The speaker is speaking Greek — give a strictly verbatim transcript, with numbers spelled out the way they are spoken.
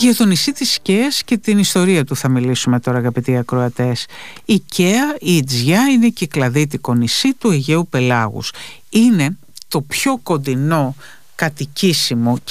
Για το νησί της Κέας και την ιστορία του θα μιλήσουμε τώρα, αγαπητοί ακροατές. Η Κέα, η Ιτζιά, είναι κυκλαδίτικο νησί του Αιγαίου Πελάγους. Είναι το πιο κοντινό κατοικήσιμο